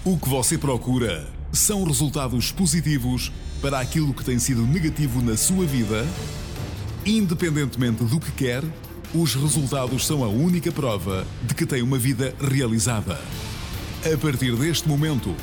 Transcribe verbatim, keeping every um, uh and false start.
O que você procura são resultados positivos para aquilo que tem sido negativo na sua vida? Independentemente do que quer, os resultados são a única prova de que tem uma vida realizada. A partir deste momento,